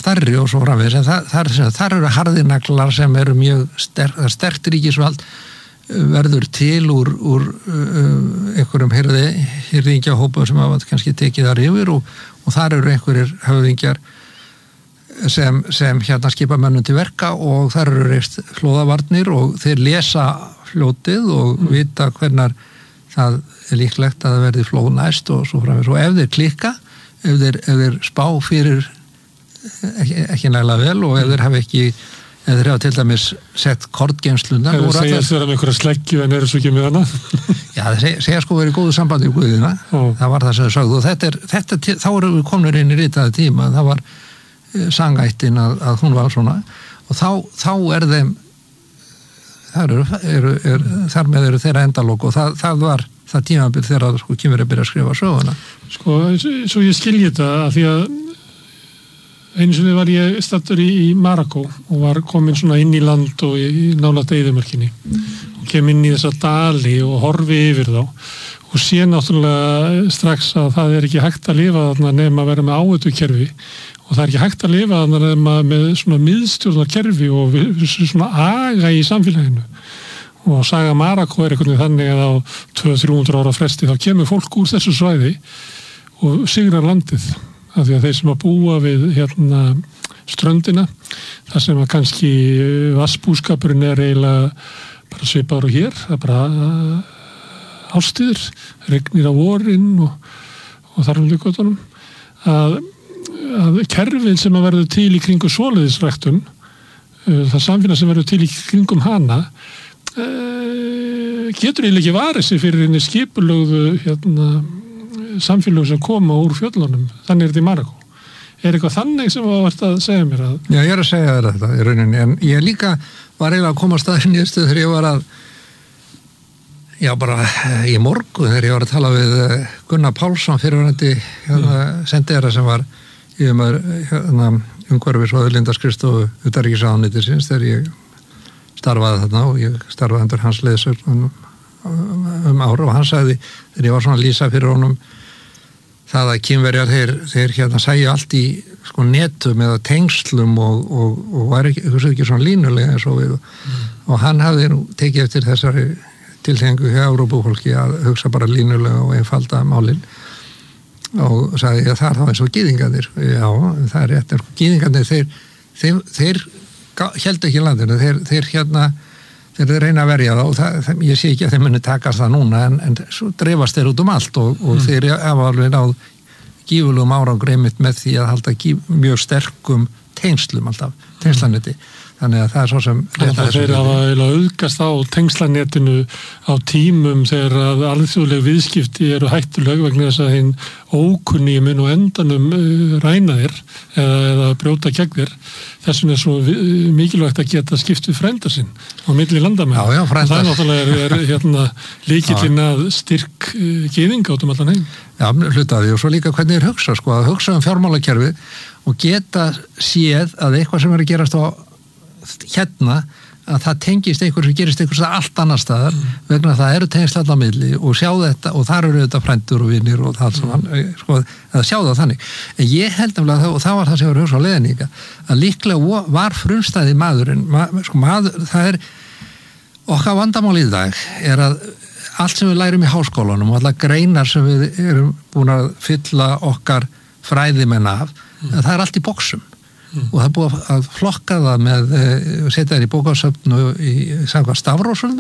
stærri og svo framvegis, en þar eru harðinaglar sem eru mjög sterkt ríkisvald verður til úr einhverjum hirðingjahópum sem hafa kannski tekið þar yfir og þar eru einhverjir höfðingjar sem hérna skipa mönnum til verka og þar eru reist flóðavarnir og þeir lesa fljótið og vita hvernar það er líklegt að það verði flóð næst og svo framvegis og ef þeir klikka, ef þeir spá fyrir ekki nægilega vel og ef þeir hafa til dæmis sett kortgeymsluna. Þeir segja þeirra með einhverja sleggju en eru svo ekki með hana? Já, þeir segja sko verið góðu sambandi í Guðina, það var það sem þeir sögðu og þá erum við komnir inn í ritaði tíma, það var sangættin að hún var svona og þá er þeim þar með eru þeirra endalók og það var það tímabil þegar sko kemur að byrja að skrifa söguna. Sko, svo ég skilji þetta að því að einu sinni var ég staddur í Marokkó og var komin svona inn í land og í nálægt eyðimörkinni og kem inn í þessa dali og horfi yfir þá og sé náttúrulega strax að það er ekki hægt að lifa þarna nema að vera með áhættukerfi og það er ekki hægt að lifa þarna nema með svona miðstjórnarkerfi og svona aga í samfélaginu og saga Marokkó er einhvern veginn þannig að á 200-300 ára fresti þá kemur fólk úr þessu svæði og sigrar landið af því að þeir sem að búa við hérna ströndina þar sem að kannski vassbúskapurinn er eiginlega bara svipaður og hér, það er bara árstíður, regnir á vorin og þar götunum að kerfin sem að verður til í kringum svoleiðisræktun það samfélag sem verður til í kringum hana getur eiginlega ekki varið sig fyrir henni skipulögðu hérna samfélög sem koma úr fjöllunum, þannig er þetta í Marokkó. Er eitthvað þannig sem þú vart að segja mér að? Já, ég er að segja þér þetta í rauninni, en ég líka var eiginlega að koma að staðinn í þegar ég var að bara í morgun þegar ég var að tala við Gunnar Pálsson fyrirverandi sendiherra sem var yfirmaður umhverfis og auðlindaskrifstofu utanríkisráðuneytisins þegar ég starfaði þarna og ég starfaði undir hans leiðsögn ára og hann sagði þegar ég var svona að lýsa fyrir honum það að Kínverjar þeir hérna sæju allt í sko netum eða tengslum og var ekki svona línulega eins og við og hann hafði nú tekið eftir þessari tilhengu hjá Evrópufólki að hugsa bara línulega og einfalda málin og sagði að það er þá eins og gyðingarnir já, það er rétt, gyðingarnir þeir héldu ekki landinu, þeir reyna að verja það og ég sé ekki að þeir muni takast það núna en svo dreifast þeir út allt og þeir hafa alveg náð gífurlegum árangri einmitt með því að halda mjög sterkum tengslum alltaf, tengslanetti þannig að það er svo sem þeir hafa auðgast á tengslanetinu á tímum þegar að alþjóðleg viðskipti eru hættuleg vegna þess að hinn ókunni mun og endanum ræna þér eða brjóta gegn þér þess vegna er svo mikilvægt að geta skipt við frænda sinn á milli landamenn og það er náttúrulega hérna lykillinn að styrk gyðinga út allan heim. Já, hlutaði og svo líka hvernig þeir hugsa sko, að hugsa fjármálakerfi og geta séð að eitthvað sem er að gerast á hérna að það tengist einhver sem gerist einhvers allt annar staðar vegna það eru tengst allar milli og sjá þetta og þar eru þetta frændur og vinir og það sem sko, að sjá það þannig en ég held nefnilega og það var það sem var hugsa á leiðninga að líklega var frumstæði maðurinn það er okkar vandamál í dag er að allt sem við lærum í háskólanum og allar greinar sem við erum búin að fylla okkar fræðimenn af það er allt í boxum og það er búið að flokka það með setja þær í bókasöfn og í samkvæmt stafrósum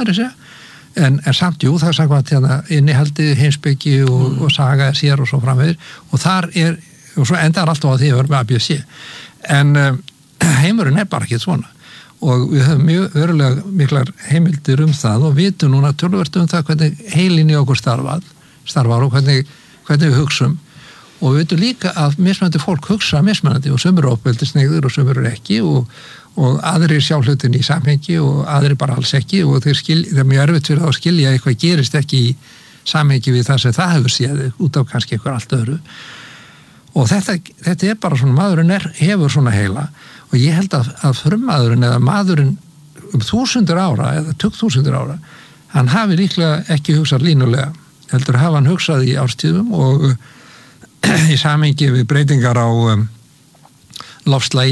en samt jú, það er samkvæmt hérna, innihaldi heimspeki og saga sér og svo framvegir og þar og svo endar alltaf á því að vera með ABC en heimurinn er bara ekki svona og við höfum mjög verulega miklar heimildir það og vitum núna töluvert það hvernig heilin í okkur starfar og hvernig við hugsum og við veitum líka að mismunandi fólk hugsa mismunandi og sumir eru ofbeldisneyðir og sumir eru ekki og aðrir sjá hlutin í samhengi og aðrir bara alls ekki og það er mjög erfitt fyrir það að skilja eitthvað gerist ekki í samhengi við það sem það hefur séð út af kannski eitthvað allt öðru og þetta er bara svona maðurinn hefur svona heila og ég held að frummaðurinn eða maðurinn 1000 ára eða 2000 ára hann hafi líklega ekki hugsað línulega heldur hafa hann hugsað í árstíðum og í samhengi við breytingar á loftslagi